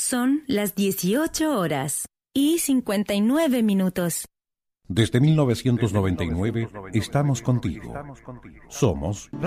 Son las 18:59. Desde 1999 estamos contigo. Somos